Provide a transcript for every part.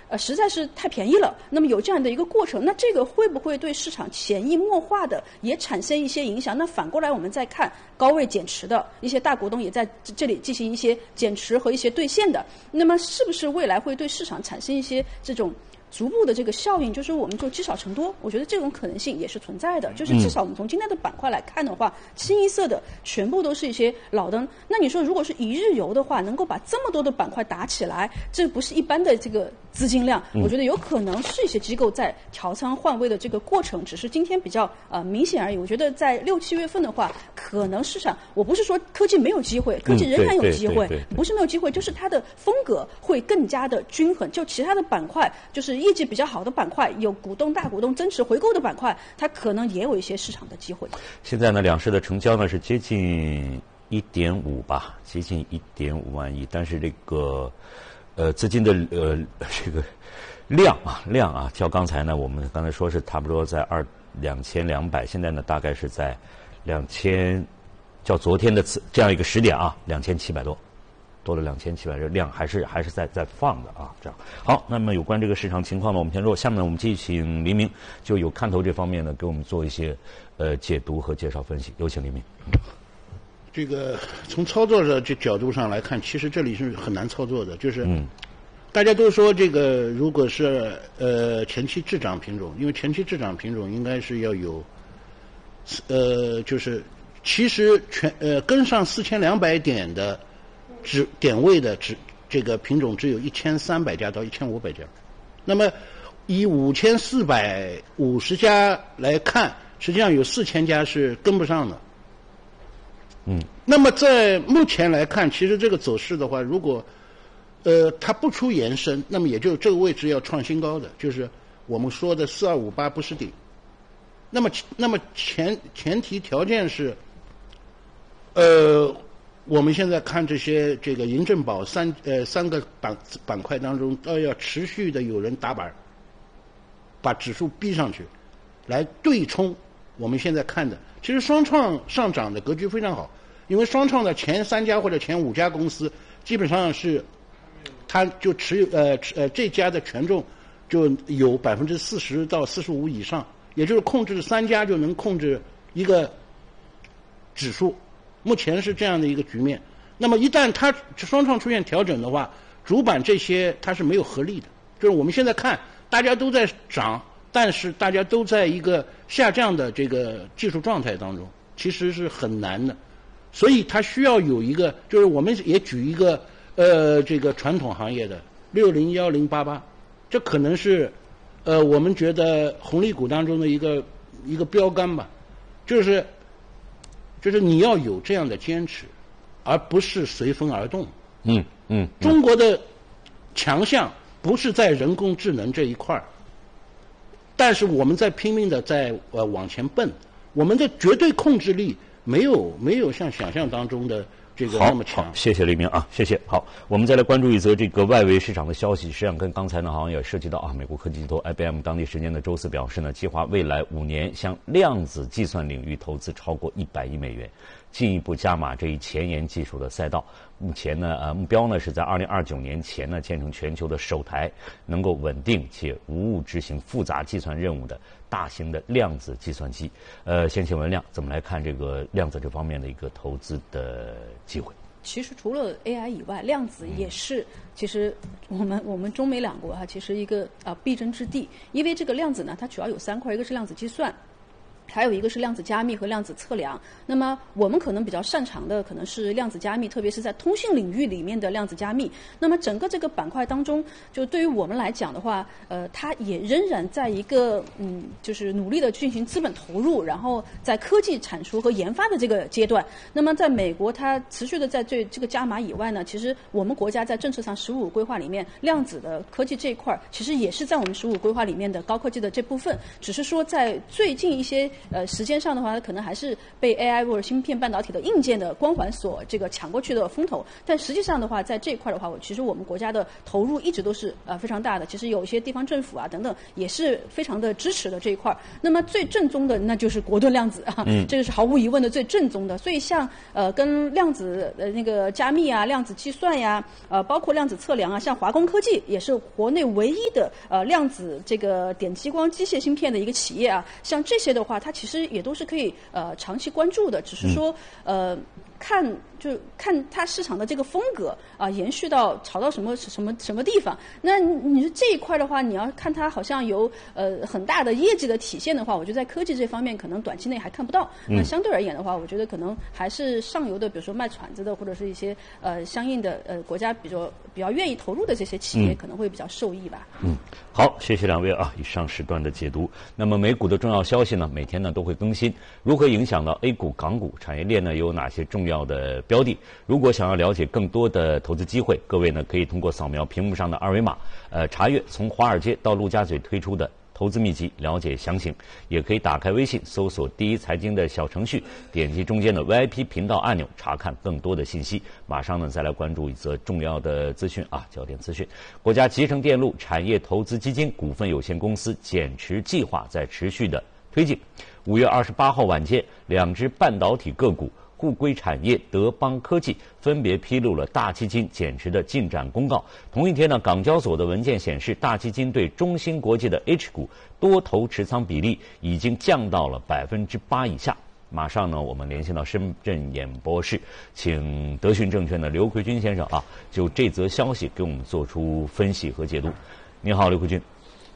实在是太便宜了，那么有这样的一个过程，那这个会不会对市场潜移默化的也产生一些影响？那反过来我们再看高位减持的一些大股东也在这里进行一些减持和一些兑现的，那么是不是未来会对市场产生一些这种逐步的这个效应，就是我们就积少成多，我觉得这种可能性也是存在的。就是至少我们从今天的板块来看的话，清一色的全部都是一些老灯。那你说如果是一日游的话，能够把这么多的板块打起来，这不是一般的这个资金量，我觉得有可能是一些机构在调仓换位的这个过程，只是今天比较明显而已。我觉得在6、7月份的话，可能市场，我不是说科技没有机会，科技仍然有机会，不是没有机会，就是它的风格会更加的均衡。就其他的板块，就是业绩比较好的板块，有股东大股东增持回购的板块，它可能也有一些市场的机会。 现在呢，两市的成交呢是接近1.5吧，接近1.5万亿，但是这个资金的这个量啊，较刚才呢，我们刚才说是差不多在2200，现在呢大概是在2000，较昨天的这样一个时点啊，2700多了2700，这量还是在放的啊。这样好，那么有关这个市场情况呢，我们先说。下面呢，我们继续请黎明，就有看头这方面呢，给我们做一些解读和介绍分析。有请黎明。 这个从操作的这角度上来看，其实这里是很难操作的，就是大家都说这个如果是前期滞涨品种，因为前期滞涨品种应该是要有就是其实跟上4200点的点位的这个品种只有1300家到1500家，那么以5450家来看，实际上有4000家是跟不上的。那么在目前来看，其实这个走势的话，如果它不出延伸，那么也就这个位置要创新高的，就是我们说的4258不是顶。那么前提条件是，我们现在看这个银证保三个板块当中，都要持续的有人打板，把指数逼上去，来对冲我们现在看的。其实双创上涨的格局非常好，因为双创的前3家或者前5家公司，基本上是它就持有这家的权重就有40%到45%以上，也就是控制3家就能控制一个指数。目前是这样的一个局面。那么一旦它双创出现调整的话，主板这些它是没有合力的。就是我们现在看大家都在涨，但是大家都在一个下降的这个技术状态当中，其实是很难的。所以它需要有一个，就是我们也举一个这个传统行业的601088，这可能是我们觉得红利股当中的一个标杆吧，就是你要有这样的坚持，而不是随风而动。中国的强项不是在人工智能这一块，但是我们在拼命的在往前奔，我们的绝对控制力没有像想象当中的这个那么强。 好，谢谢黎明啊，谢谢。好，我们再来关注一则这个外围市场的消息，实际上跟刚才呢好像也涉及到啊，美国科技巨头 IBM 当地时间的周四表示呢，计划未来5年向量子计算领域投资超过100亿美元，进一步加码这一前沿技术的赛道。目前呢，目标呢是在2029年前呢建成全球的首台能够稳定且无误执行复杂计算任务的大型的量子计算机。先请文亮怎么来看这个量子这方面的一个投资的机会？ 其实除了 AI 以外，量子也是其实我们中美两国其实一个必争之地。因为这个量子呢，它主要有3块，一个是量子计算，还有一个是量子加密和量子测量。那么我们可能比较擅长的可能是量子加密，特别是在通信领域里面的量子加密。那么整个这个板块当中，就对于我们来讲的话，它也仍然在一个就是努力的进行资本投入，然后在科技产出和研发的这个阶段。那么在美国，它持续的在这个加码以外呢，其实我们国家在政策上15规划里面，量子的科技这一块其实也是在我们15规划里面的高科技的这部分，只是说在最近一些时间上的话，它可能还是被 AI 或者芯片半导体的硬件的光环所这个抢过去的风头。但实际上的话，在这一块的话，其实我们国家的投入一直都是非常大的。其实有一些地方政府啊等等也是非常的支持的这一块。那么最正宗的那就是国盾量子啊，这个是毫无疑问的最正宗的。所以像跟量子那个加密啊、量子计算呀、包括量子测量啊，像华工科技也是国内唯一的量子这个点激光机械芯片的一个企业啊。像这些的话，它其实也都是可以长期关注的，只是说看它市场的这个风格啊，延续到炒到什么地方。那你说这一块的话，你要看它好像有很大的业绩的体现的话，我觉得在科技这方面可能短期内还看不到。那相对而言的话，我觉得可能还是上游的，比如说卖铲子的，或者是一些相应的国家比较愿意投入的这些企业，可能会比较受益吧。 好，谢谢两位啊，以上时段的解读。那么美股的重要消息呢，每天呢都会更新，如何影响到 A 股、港股产业链呢？有哪些重要的标的？如果想要了解更多的投资机会，各位呢可以通过扫描屏幕上的二维码，查阅从华尔街到陆家嘴推出的投资秘籍，了解详情。也可以打开微信搜索第一财经的小程序，点击中间的 VIP 频道按钮，查看更多的信息。马上呢再来关注一则重要的资讯啊，焦点资讯。国家集成电路产业投资基金股份有限公司减持计划在持续的推进。5月28号晚间，2只半导体个股沪硅产业、德邦科技分别披露了大基金减持的进展公告。同一天呢，港交所的文件显示，大基金对中芯国际的 H 股多头持仓比例已经降到了8%以下。马上呢，我们连线到深圳演播室，请德讯证券的刘奎军先生啊，就这则消息给我们做出分析和解读。你好，刘奎军。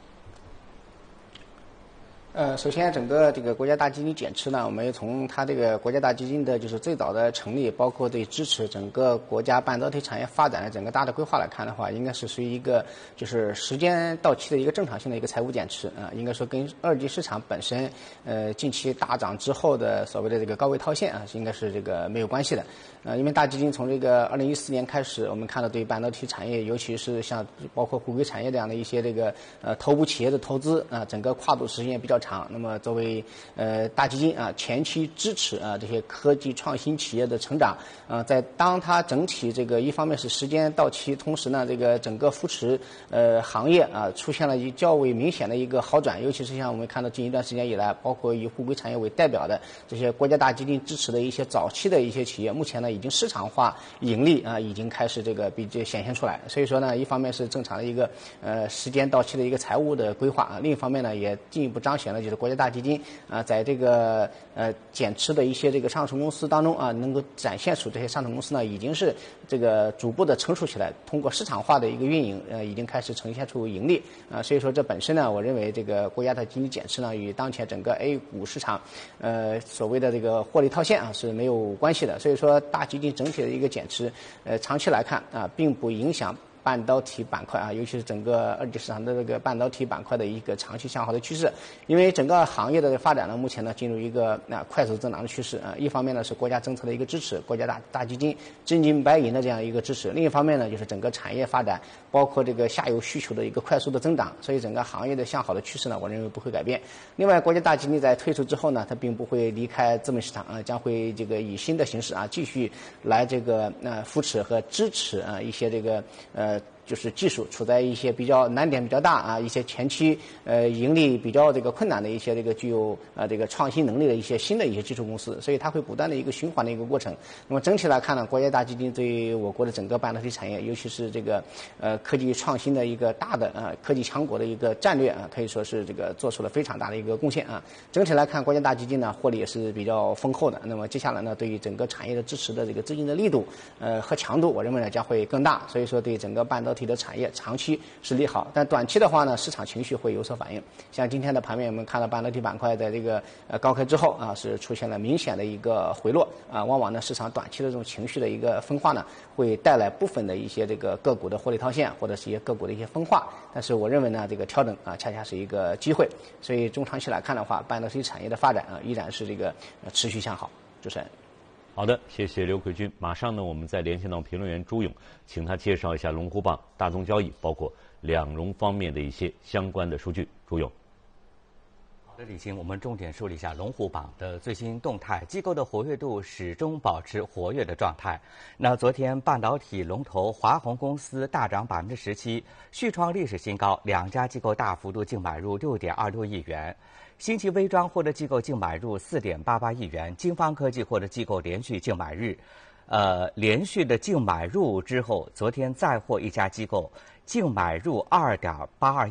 首先，整个这个国家大基金减持呢，我们从它这个国家大基金的就是最早的成立，包括对支持整个国家半导体产业发展的整个大的规划来看的话，应该是属于一个就是时间到期的一个正常性的一个财务减持啊，应该说跟二级市场本身近期大涨之后的所谓的这个高位套现啊，应该是这个没有关系的。因为大基金从这个2014年开始，我们看到对半导体产业，尤其是像包括沪硅产业这样的一些这个头部企业的投资啊，整个跨度时间比较长。那么作为大基金啊，前期支持啊这些科技创新企业的成长在当它整体这个一方面是时间到期，同时呢这个整个扶持行业啊出现了较为明显的一个好转，尤其是像我们看到近一段时间以来，包括以沪硅产业为代表的这些国家大基金支持的一些早期的一些企业，目前呢已经市场化盈利啊，已经开始这个显现出来。所以说呢，一方面是正常的一个时间到期的一个财务的规划啊，另一方面呢也进一步彰显了就是国家大基金啊在这个减持的一些这个上市公司当中啊，能够展现出这些上市公司呢已经是这个逐步的成熟起来，通过市场化的一个运营已经开始呈现出盈利啊。所以说这本身呢，我认为这个国家的基金减持呢与当前整个 A 股市场所谓的这个获利套现啊是没有关系的。所以说大基金整体的一个减持长期来看啊并不影响半导体板块啊，尤其是整个二级市场的这个半导体板块的一个长期向好的趋势。因为整个行业的发展呢，目前呢进入一个快速增长的趋势啊。一方面呢是国家政策的一个支持，国家大基金真金白银的这样一个支持；另一方面呢就是整个产业发展，包括这个下游需求的一个快速的增长。所以整个行业的向好的趋势呢，我认为不会改变。另外，国家大基金在退出之后呢，它并不会离开资本市场啊，将会这个以新的形式啊继续来这个扶持和支持啊一些这个就是技术处在一些比较难点比较大啊，一些前期盈利比较这个困难的一些这个具有这个创新能力的一些新的一些技术公司，所以它会不断的一个循环的一个过程。那么整体来看呢，国家大基金对于我国的整个半导体产业，尤其是这个科技创新的一个大的科技强国的一个战略啊，可以说是这个做出了非常大的一个贡献啊。整体来看，国家大基金呢获利也是比较丰厚的。那么接下来呢，对于整个产业的支持的这个资金的力度和强度，我认为呢将会更大。所以说对整个半导体的产业长期是利好，但短期的话呢，市场情绪会有所反应。像今天的盘面，我们看到半导体板块在这个高开之后啊，是出现了明显的一个回落啊。往往呢，市场短期的这种情绪的一个分化呢，会带来部分的一些这个个股的获利套现，或者是一些个股的一些分化。但是我认为呢，这个调整啊，恰恰是一个机会。所以中长期来看的话，半导体产业的发展啊，依然是这个持续向好。主持人。 好的，谢谢刘奎军。马上呢，我们再连线到评论员朱勇，请他介绍一下龙虎榜、大宗交易，包括两融方面的一些相关的数据。朱勇。 李青，我们重点梳理一下龙虎榜的最新动态，机构的活跃度始终保持活跃的状态。那昨天半导体龙头华虹公司大涨17%，续创历史新高，2家机构大幅度净买入6.26亿元。新奇微装获得机构净买入4.88亿元，金方科技获得机构连续净买日。连续的净买入之后，昨天再获一家机构净买入2.82